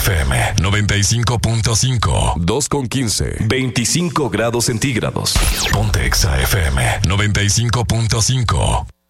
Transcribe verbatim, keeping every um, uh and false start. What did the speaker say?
F M noventa y cinco punto cinco. dos con quince. veinticinco grados centígrados. Ponte Exa F M noventa y cinco punto cinco.